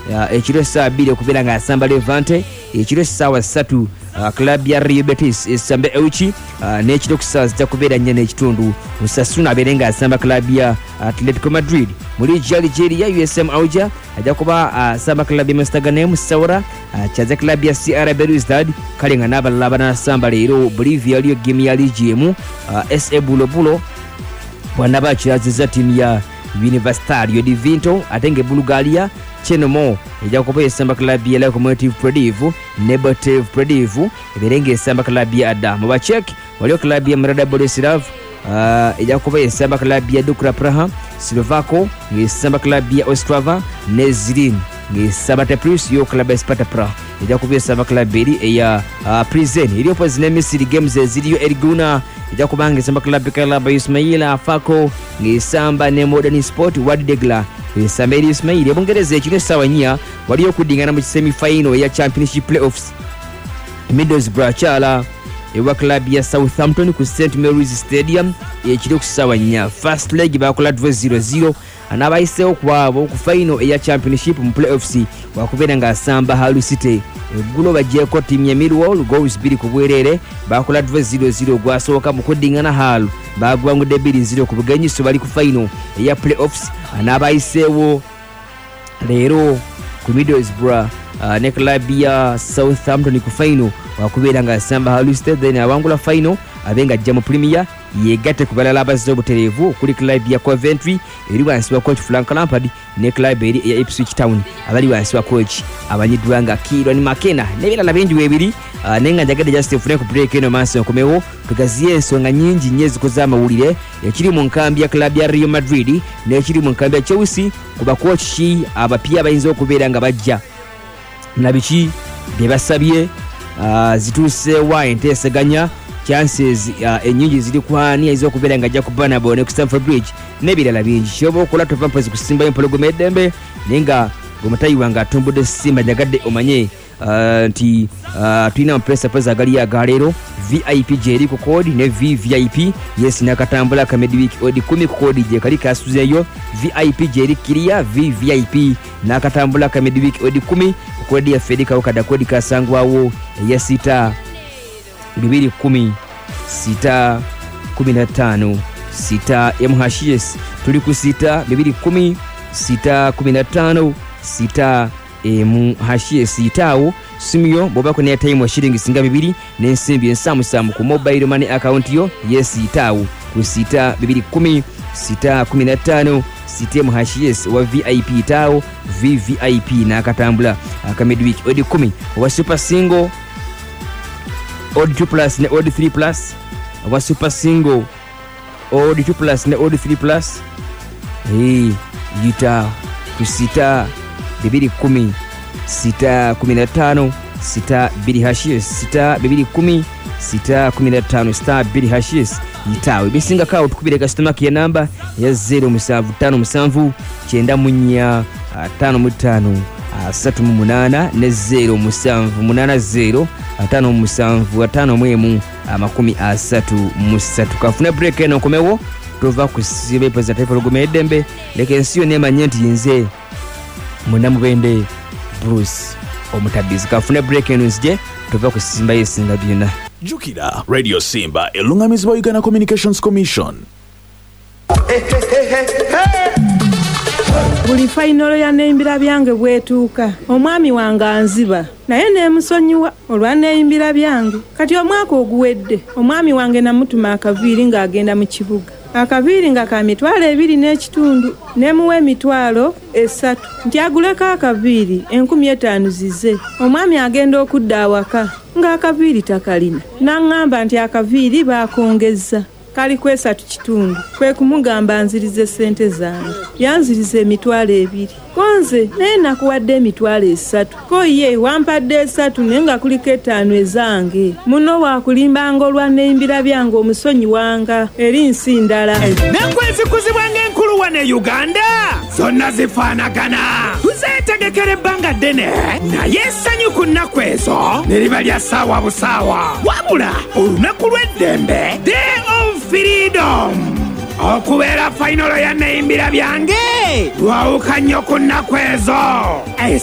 ekiro saa 2 okubeera nga asamba Levante, ekiro saa 3 club ya Real Betis esambe Euchi, n'ekiro ku saa zijja kubeera 4 n'ekitundu Osasuna abeere nga asamba club ya Atletico Madrid. Muri Algeria USM Alger ajja kuba asamba club ya Mostaganem Saoura, kyaze club ya CR Belouizdad kale nga n'abalala banasamba leero. Bolivia aliyo game ya Ligiemu, SA Bulobulo bwanaba akiraziza ttiimu ya Universitario di Vinto, ate nga Bulgaria Chenomo ejja kuba esamba club ya Lokomotiv Plovdiv, Nebotev Plovdiv ebeere nga esamba club ya Ada. Mu Bachek waliyo club ya Mrada Boleslav ejja kuba esamba club ya Dukla Praha, Slovako ng'esamba club ya Ostrava, ne Zilin ng'esamba Teplus yo club ya Sparta Praha ejja kuba esamba club eri eya Prison. Eriyo pozi ne Misiri games eziriyo Eriguna ejja kuba ng'esamba club Kalaba Ismaila Afako ng'esamba ne Modern Sport Wadi Degla esamba eri Ismaila. Ebungereza ekiro essaawa 4 waliyo okuddingana mu semi-final eya Championship Playoffs. Middlesbrough kyala ewa club ya Southampton ku St Mary's Stadium ekiro ku ssaawa 4. First leg bakola 0-0 anabayiseewo kwabo ku final eya Championship mu playoffs wakubeera nga asamba Hull City. Eggulo bagyeko ttiimu ya Millwall goals 2 ku bwereere bakola 0-0 gwasooka mu kuddingana Hull bagwangudde 2-0 ku bugenyiso bali ku final eya playoffs. Anabayiseewo leero ku Middlesbrough ne club ya Southampton ku final wakubeera nga asamba Hull City, then awangula final abenga ajja mu Premier yegatte ku balala abazze obutereevu okuli club ya Coventry eri wansi wa coach Frank Lampard ne club eri ya Ipswich Town abali wansi wa coach abanyiddwa nga Kieran McKenna n'ebirala bingi weebiri. Nenga njagadde just fune ku break eno maaso nkomewo tugaziye ensonga nyingi nnyo ezikoze amawulire ekiri mu nkambi ya club ya Real Madrid n'ekiri mu nkambi ya Chelsea ku bakochi abapya abayinza okubeera nga bajja nabiki bye basabye zituuse wa enteeseganya chances enyingi ziri kwani ez'okubeera nga ajja ku Bernabeu ne ku Stamford Bridge n'ebirala bingi kyoba okola tova mpozi kusimbayo empologoma eddembe naye nga omutayi wange atumbudde simba njagadde omanye nti tulina amapesa pozi agali agaleero VIP gyeri ku kodi ne VVIP yes nakatambula ka midweek odi 10 ku kodi gye kali kasuzeeyo VIP gyeri kiria VVIP nakatambula ka midweek odi 10 ku kodi ya Fedika okada kodi kasangwawo ya sita 210 sita 15 sita MHS tuli ku sita 210 sita 15 sita MHS itawo simio bobako ne time shilingi singa 2 n'ensimbi ensamusamu ku mobile money account yo yes itawo ku sita 210 sita 15 sita MHS wa VIP itawo VVIP nakatambula akamidweek odi 10 wa super single odd 2 plus ne odd 3 plus wa super single odd 2 plus ne odd 3 plus yita ku sita 210 sita 15 sita 2 hashes sita 210 sita 15 star 2 hashes yitawe bisinga kawo tukubire customer care number ya 0757 9 55 38 ne 0780 57 53 kafuna break eno komewo tova kusibe presentation lugome edembe leke nsiyo ne manyenti yinze munamubende Bruce omutabizi kafuna break eno nzije tova kusimba yesinga byona Jukira Radio Simba elungamizibwa Uganda Communications Commission. Buli final ya neimbira byange bwetuuka omwami wange anziba naye nemusonyiwa olwa neimbira byange kati omwaka oguwedde omwami wange namutuma akaviiri ng'agenda mu kibuga akaviiri nga ka 2 n'ekitundu nemuwe 3 nti aguleko akaviiri 1500 zize omwami agenda okudda awaka ng'akaviiri takalina n'aŋŋamba nti akaviiri baakongezza kali ku 3 kwe kumugamba nzirize sente zange yanzirize 2 konze naye nakuwadde 3 ko ye wampadde 3 nenga kuliko 5 ezange muno wakulimbanga olwa neimbira byange omusonyi wanga eri nsi ndala n'enkwezi kuzibwanga enkulu wane Uganda zonna zifaanagana tuzeetegekera ebbanga ddene naye essanyu ku nnaku ezo ne liba lya ssaawa busaawa wabula olunaku lw'eddembe Day of Freedom okubeera fainalo ya neimbira byange lwawuka nnyo ku nnaku ezo